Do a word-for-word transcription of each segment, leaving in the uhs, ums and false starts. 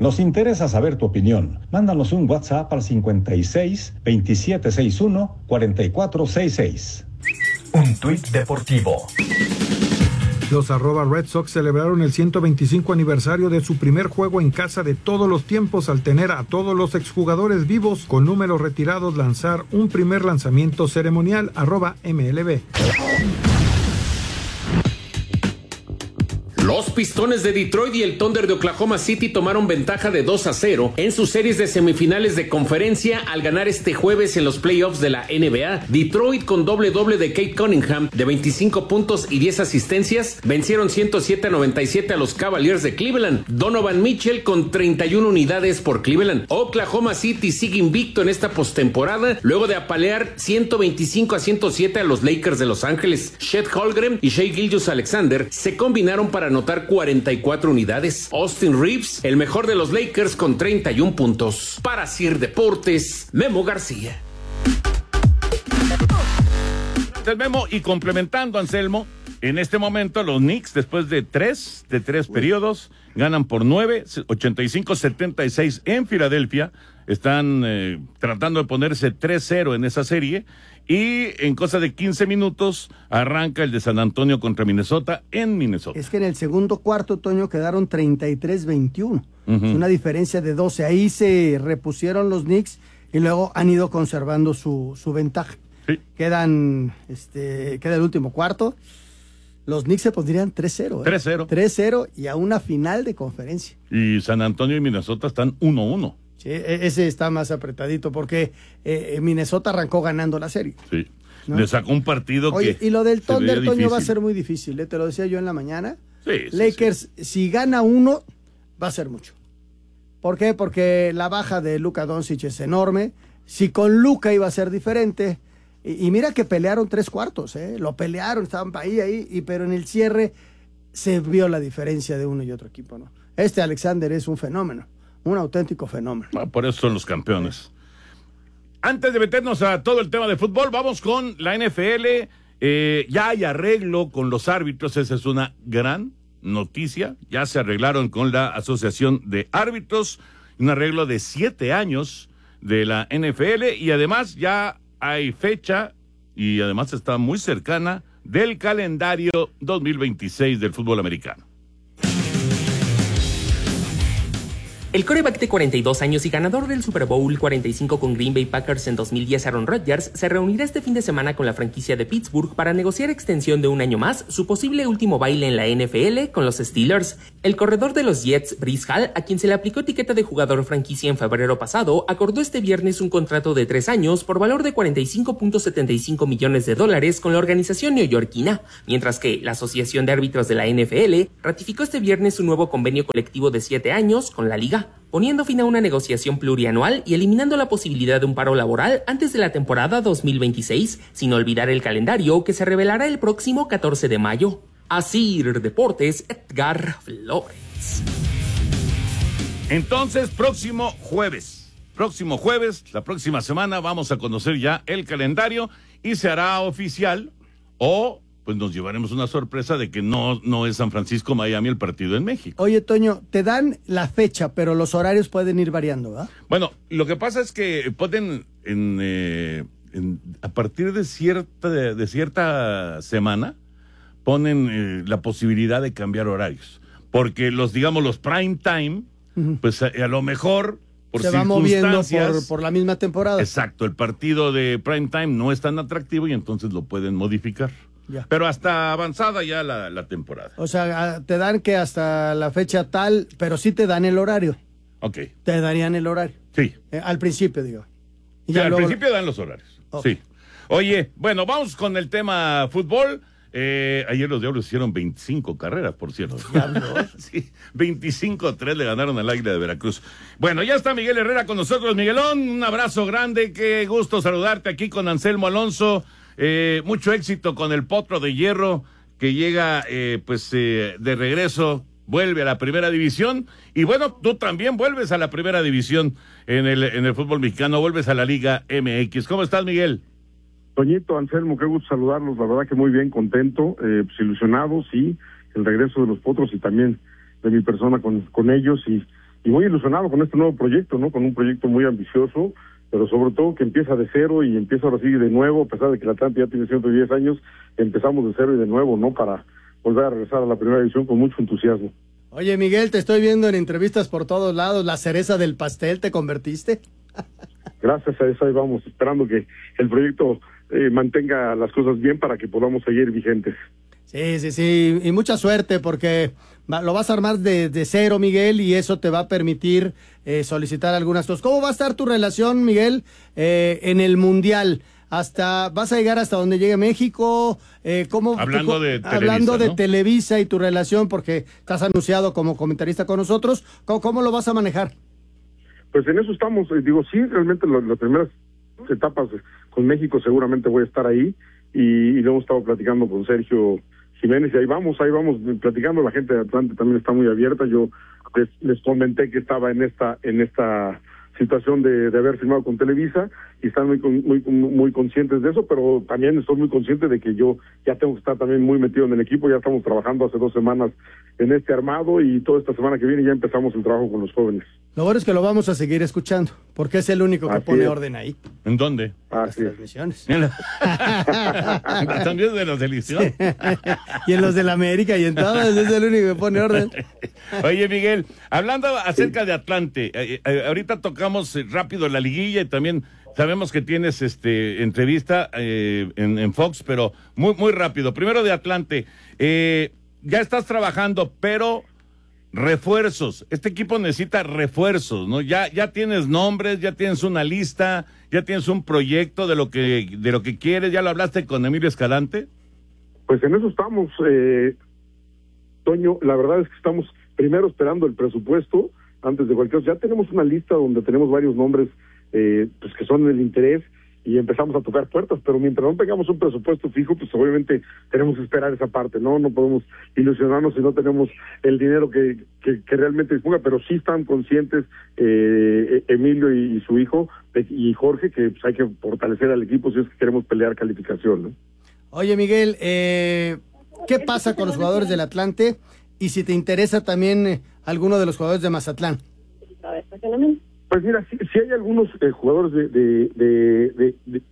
Nos interesa saber tu opinión. Mándanos un WhatsApp al cincuenta y seis, veintisiete sesenta y uno, cuarenta y cuatro sesenta y seis. Un tuit deportivo. Los arroba Red Sox celebraron el ciento veinticinco aniversario de su primer juego en casa de todos los tiempos al tener a todos los exjugadores vivos con números retirados lanzar un primer lanzamiento ceremonial arroba M L B. Los Pistones de Detroit y el Thunder de Oklahoma City tomaron ventaja de dos a cero en sus series de semifinales de conferencia al ganar este jueves en los playoffs de la N B A. Detroit, con doble doble de Cade Cunningham de veinticinco puntos y diez asistencias, vencieron ciento siete a noventa y siete a los Cavaliers de Cleveland. Donovan Mitchell con treinta y una unidades por Cleveland. Oklahoma City sigue invicto en esta postemporada luego de apalear ciento veinticinco a ciento siete a los Lakers de Los Ángeles. Chet Holmgren y Shai Gilgeous-Alexander se combinaron para anotar cuarenta y cuatro unidades. Austin Reeves, el mejor de los Lakers, con treinta y un puntos. Para Sir Deportes, Memo García. Gracias, Memo. Y complementando, Anselmo, en este momento los Knicks, después de tres, de tres Uy. periodos, ganan por nueve, ochenta y cinco a setenta y seis en Filadelfia. Están eh, tratando de ponerse tres cero en esa serie. Y en cosa de quince minutos arranca el de San Antonio contra Minnesota en Minnesota. Es que en el segundo cuarto, Toño, quedaron treinta y tres veintiuno. Uh-huh. Es una diferencia de doce. Ahí se repusieron los Knicks y luego han ido conservando su, su ventaja. Sí. Quedan, este, queda el último cuarto. Los Knicks se pondrían tres cero. ¿eh? tres cero. tres cero y a una final de conferencia. Y San Antonio y Minnesota están uno uno. Sí, ese está más apretadito porque eh, Minnesota arrancó ganando la serie. Sí, ¿no? Le sacó un partido. Oye, que y lo del Thunder, Toño, va a ser muy difícil, ¿eh? Te lo decía yo en la mañana. Sí, Lakers, sí, sí. si gana uno, va a ser mucho. ¿Por qué? Porque la baja de Luka Doncic es enorme. Si con Luka iba a ser diferente. Y, y mira que pelearon tres cuartos, ¿eh? Lo pelearon, estaban ahí, ahí, y, pero en el cierre se vio la diferencia de uno y otro equipo, ¿no? Este Alexander es un fenómeno. Un auténtico fenómeno. Ah, por eso son los campeones. Antes de meternos a todo el tema de fútbol, vamos con la N F L. Eh, ya hay arreglo con los árbitros, esa es una gran noticia. Ya se arreglaron con la Asociación de Árbitros, un arreglo de siete años de la N F L, y además ya hay fecha, y además está muy cercana, del calendario dos mil veintiséis del fútbol americano. El quarterback de cuarenta y dos años y ganador del Super Bowl cuarenta y cinco con Green Bay Packers en dos mil diez, Aaron Rodgers, se reunirá este fin de semana con la franquicia de Pittsburgh para negociar extensión de un año más, su posible último baile en la N F L con los Steelers. El corredor de los Jets, Breece Hall, a quien se le aplicó etiqueta de jugador franquicia en febrero pasado, acordó este viernes un contrato de tres años por valor de cuarenta y cinco punto setenta y cinco millones de dólares con la organización neoyorquina, mientras que la Asociación de Árbitros de la N F L ratificó este viernes un nuevo convenio colectivo de siete años con la liga, poniendo fin a una negociación plurianual y eliminando la posibilidad de un paro laboral antes de la temporada dos mil veintiséis, sin olvidar el calendario que se revelará el próximo catorce de mayo. Asir Deportes, Edgar Flores. Entonces, próximo jueves, próximo jueves, la próxima semana, vamos a conocer ya el calendario y se hará oficial, o pues nos llevaremos una sorpresa de que no, no es San Francisco Miami el partido en México. Oye, Toño, te dan la fecha, pero los horarios pueden ir variando, ¿verdad? Bueno, lo que pasa es que ponen en, eh, en a partir de cierta, de, de cierta semana, ponen eh, la posibilidad de cambiar horarios. Porque los, digamos, los prime time, uh-huh. pues a, a lo mejor por se va moviendo por, por la misma temporada. Exacto, el partido de prime time no es tan atractivo y entonces lo pueden modificar. Ya. Pero hasta avanzada ya la, la temporada. O sea, te dan que hasta la fecha tal, pero sí te dan el horario. Ok. Te darían el horario. Sí. Eh, al principio, digo. Y sí, ya al luego... principio dan los horarios. Okay. Sí. Oye, bueno, vamos con el tema fútbol. Eh, ayer los Diablos hicieron veinticinco carreras, por cierto. Sí, veinticinco a tres le ganaron al Águila de Veracruz. Bueno, ya está Miguel Herrera con nosotros. Miguelón, un abrazo grande. Qué gusto saludarte aquí con Anselmo Alonso. Eh, mucho éxito con el Potro de Hierro, que llega eh, pues eh, de regreso, vuelve a la primera división, y bueno, tú también vuelves a la primera división en el, en el fútbol mexicano, vuelves a la Liga M X. ¿Cómo estás, Miguel? Toñito, Anselmo, qué gusto saludarlos, la verdad que muy bien, contento, eh, pues ilusionado, sí, el regreso de los Potros y también de mi persona con, con ellos, y, y muy ilusionado con este nuevo proyecto, ¿no? Con un proyecto muy ambicioso, pero sobre todo que empieza de cero y empieza ahora sí de nuevo, a pesar de que el Atlante ya tiene ciento diez años, empezamos de cero y de nuevo, ¿no? Para volver a regresar a la primera división con mucho entusiasmo. Oye, Miguel, te estoy viendo en entrevistas por todos lados, la cereza del pastel, ¿te convertiste? Gracias a eso ahí vamos, esperando que el proyecto eh, mantenga las cosas bien para que podamos seguir vigentes. Sí, sí, sí, y mucha suerte porque lo vas a armar de, de cero, Miguel, y eso te va a permitir eh, solicitar algunas cosas. ¿Cómo va a estar tu relación, Miguel, eh, en el Mundial? Hasta ¿vas a llegar hasta donde llegue México? Eh, ¿cómo, hablando tú, de hablando Televisa, de ¿no? Televisa y tu relación, porque estás anunciado como comentarista con nosotros, ¿cómo, cómo lo vas a manejar? Pues en eso estamos, eh, digo, sí, realmente lo, las primeras etapas con México seguramente voy a estar ahí, y, y lo hemos estado platicando con Sergio Jiménez, y ahí vamos, ahí vamos platicando. La gente de Atlante también está muy abierta. Yo les, les comenté que estaba en esta en esta situación de, de haber firmado con Televisa, y están muy muy muy conscientes de eso, pero también estoy muy consciente de que yo ya tengo que estar también muy metido en el equipo. Ya estamos trabajando hace dos semanas en este armado, y toda esta semana que viene ya empezamos el trabajo con los jóvenes. Lo bueno es que lo vamos a seguir escuchando, porque es el único que Así pone es. orden ahí. ¿En dónde? Las Así es. transmisiones. En la... También de la televisión. Y en los de la América y en todas, es el único que pone orden. Oye, Miguel, hablando acerca de Atlante, eh, eh, ahorita tocamos eh, rápido la liguilla, y también sabemos que tienes este entrevista eh, en, en Fox, pero muy muy rápido. Primero de Atlante, eh, ya estás trabajando, pero refuerzos. Este equipo necesita refuerzos, ¿no? Ya ya tienes nombres, ya tienes una lista, ya tienes un proyecto de lo que de lo que quieres. ¿Ya lo hablaste con Emilio Escalante? Pues en eso estamos, eh, Toño. La verdad es que estamos primero esperando el presupuesto antes de cualquier cosa. Ya tenemos una lista donde tenemos varios nombres eh, pues que son del interés, y empezamos a tocar puertas, pero mientras no tengamos un presupuesto fijo, pues obviamente tenemos que esperar esa parte, ¿no? No podemos ilusionarnos si no tenemos el dinero que, que, que realmente disponga, pero sí están conscientes eh, Emilio y, y su hijo, y Jorge, que pues, hay que fortalecer al equipo si es que queremos pelear calificación, ¿no? Oye, Miguel, eh, ¿qué pasa con los jugadores del Atlante? Y si te interesa también eh, alguno de los jugadores de Mazatlán. Pues mira, sí, sí hay algunos eh, jugadores de de, de, de, de,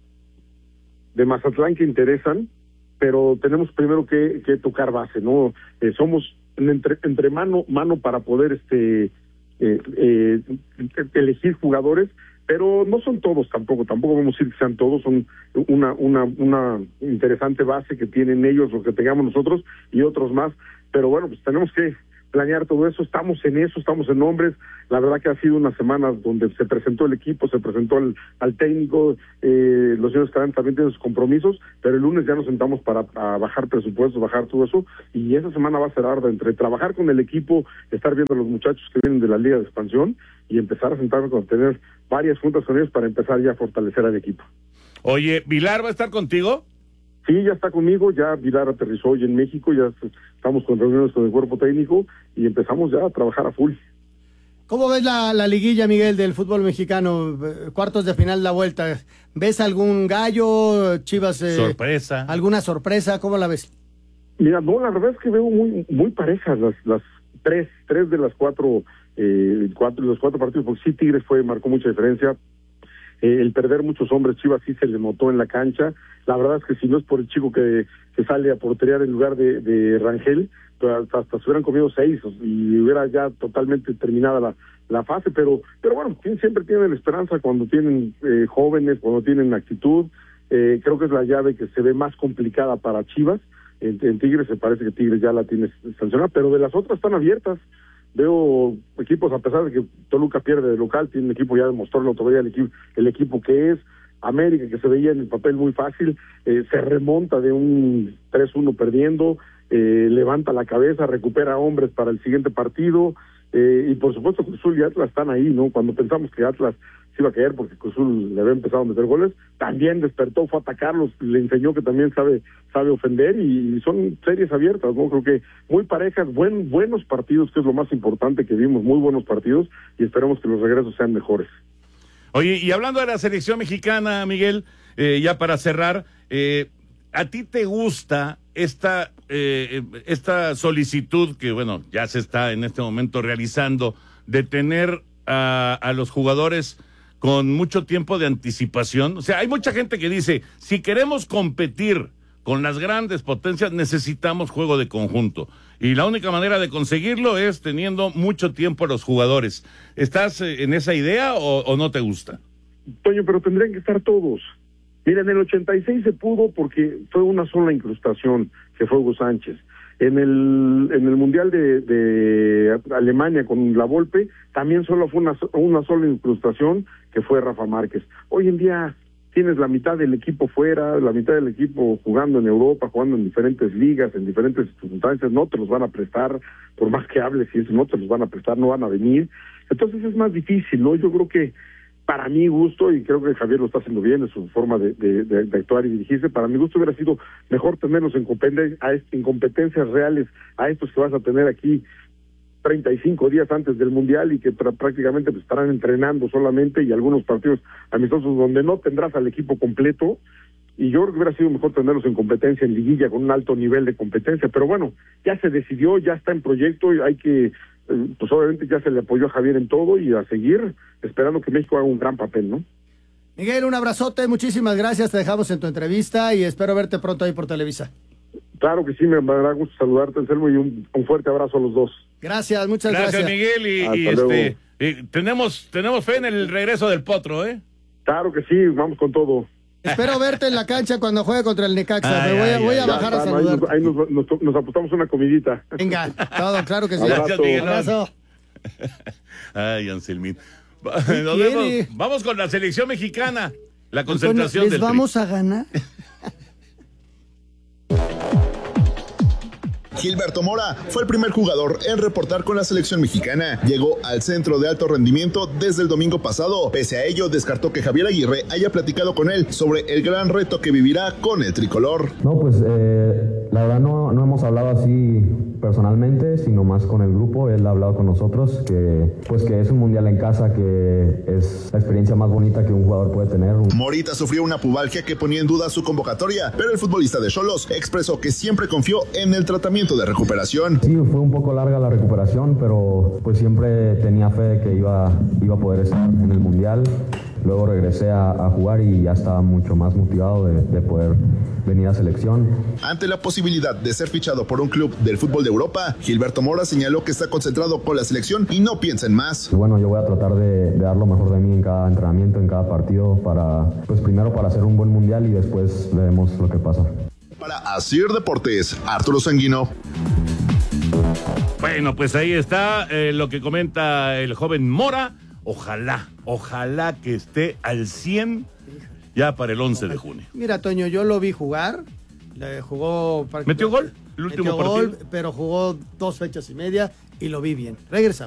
de Mazatlán que interesan, pero tenemos primero que, que tocar base, ¿no? Eh, somos entre, entre mano mano para poder este eh, eh, elegir jugadores, pero no son todos tampoco, tampoco vamos a decir que sean todos, son una una una interesante base que tienen ellos, o que tengamos nosotros, y otros más, pero bueno, pues tenemos que planear todo eso. Estamos en eso, estamos en nombres. La verdad que ha sido unas semanas donde se presentó el equipo, se presentó al, al técnico, eh, los señores Escalante también tienen sus compromisos, pero el lunes ya nos sentamos para a bajar presupuestos, bajar todo eso, y esa semana va a ser arda entre trabajar con el equipo, estar viendo a los muchachos que vienen de la Liga de Expansión, y empezar a sentarnos con tener varias juntas con ellos para empezar ya a fortalecer al equipo. Oye, ¿Vilar va a estar contigo? Sí, ya está conmigo, ya Vilar aterrizó hoy en México, ya estamos con reuniones con el cuerpo técnico y empezamos ya a trabajar a full. ¿Cómo ves la, la liguilla, Miguel, del fútbol mexicano? Cuartos de final, la vuelta. ¿Ves algún gallo, Chivas? Eh, sorpresa. ¿Alguna sorpresa? ¿Cómo la ves? Mira, no, la verdad es que veo muy muy parejas las las tres, tres de las cuatro, eh, cuatro los cuatro partidos, porque sí Tigres fue marcó mucha diferencia. Eh, el perder muchos hombres, Chivas sí se le notó en la cancha. La verdad es que si no es por el chico que, que sale a porterear en lugar de, de Rangel, hasta, hasta se hubieran comido seis y hubiera ya totalmente terminada la, la fase, pero pero bueno, siempre tienen la esperanza cuando tienen eh, jóvenes, cuando tienen actitud. Eh, creo que es la llave que se ve más complicada para Chivas. En, en Tigres se parece que Tigres ya la tiene sancionada, pero de las otras están abiertas. Veo equipos, a pesar de que Toluca pierde de local, tiene un equipo ya demostrarlo todavía el equipo, el equipo que es. América, que se veía en el papel muy fácil, eh, se remonta de un tres uno perdiendo, eh, levanta la cabeza, recupera hombres para el siguiente partido, eh, y por supuesto Cruz Azul y Atlas están ahí, ¿no? Cuando pensamos que Atlas se iba a caer porque Cruz Azul le había empezado a meter goles, también despertó, fue a atacarlos, le enseñó que también sabe sabe ofender, y son series abiertas, ¿no? Creo que muy parejas, buen, buenos partidos, que es lo más importante que vimos, muy buenos partidos, y esperemos que los regresos sean mejores. Oye, y hablando de la selección mexicana, Miguel, eh, ya para cerrar, eh, ¿a ti te gusta esta eh, esta solicitud que, bueno, ya se está en este momento realizando de tener a, a los jugadores con mucho tiempo de anticipación? O sea, hay mucha gente que dice, si queremos competir con las grandes potencias, necesitamos juego de conjunto. Y la única manera de conseguirlo es teniendo mucho tiempo a los jugadores. ¿Estás en esa idea o, o no te gusta? Toño, pero tendrían que estar todos. Mira, en el ochenta y seis se pudo porque fue una sola incrustación, que fue Hugo Sánchez. En el en el Mundial de, de Alemania con la Volpe, también solo fue una, una sola incrustación, que fue Rafa Márquez. Hoy en día tienes la mitad del equipo fuera, la mitad del equipo jugando en Europa, jugando en diferentes ligas, en diferentes circunstancias, no te los van a prestar, por más que hables y eso, no te los van a prestar, no van a venir. Entonces es más difícil, ¿no? Yo creo que para mi gusto, y creo que Javier lo está haciendo bien en su forma de, de, de, de actuar y dirigirse, para mi gusto hubiera sido mejor tenerlos en, competen a en competencias reales, a estos que vas a tener aquí treinta y cinco días antes del Mundial y que prácticamente pues, estarán entrenando solamente, y algunos partidos amistosos donde no tendrás al equipo completo, y yo creo que hubiera sido mejor tenerlos en competencia, en liguilla, con un alto nivel de competencia, pero bueno, ya se decidió, ya está en proyecto, y hay que, pues obviamente ya se le apoyó a Javier en todo, y a seguir esperando que México haga un gran papel, ¿no? Miguel, un abrazote, muchísimas gracias, te dejamos en tu entrevista y espero verte pronto ahí por Televisa. Claro que sí, me dará gusto saludarte, Anselmo, y un, un fuerte abrazo a los dos. Gracias, muchas gracias. Gracias, Miguel, y, y este, y tenemos, tenemos fe en el regreso del Potro, ¿eh? Claro que sí, vamos con todo. Espero verte en la cancha cuando juegue contra el Necaxa. Ay, Me voy, ay, voy ay, a bajar está, a saludar. No, ahí nos, ahí nos, nos, nos apostamos una comidita. Venga, todo, claro que sí. Gracias, Miguel. Abrazo. Ay, Anselmín. Nos vemos. Vamos con la selección mexicana. La concentración Antonio, ¿les del vamos tri. a ganar? Gilberto Mora fue el primer jugador en reportar con la selección mexicana. Llegó al centro de alto rendimiento desde el domingo pasado. Pese a ello, descartó que Javier Aguirre haya platicado con él sobre el gran reto que vivirá con el tricolor. No, pues eh, la verdad no, no hemos hablado así personalmente, sino más con el grupo. Él ha hablado con nosotros que, pues que es un mundial en casa, que es la experiencia más bonita que un jugador puede tener. Morita sufrió una pubalgia que ponía en duda su convocatoria, pero el futbolista de Xolos expresó que siempre confió en el tratamiento de recuperación. Sí, fue un poco larga la recuperación, pero pues siempre tenía fe de que iba, iba a poder estar en el mundial. Luego regresé a, a jugar y ya estaba mucho más motivado de, de poder venir a selección. Ante la posibilidad de ser fichado por un club del fútbol de Europa, Gilberto Mora señaló que está concentrado con la selección y no piensa en más. Bueno, yo voy a tratar de, de dar lo mejor de mí en cada entrenamiento, en cada partido, para, pues primero para hacer un buen mundial y después veremos lo que pasa. Para Asir Deportes, Arturo Sanguino. Bueno, pues ahí está eh, lo que comenta el joven Mora. Ojalá, ojalá que esté al cien ya para el once de junio. Mira, Toño, yo lo vi jugar. Le jugó. ¿Metió gol? El último metió partido. Gol, pero jugó dos fechas y media y lo vi bien. Regresa.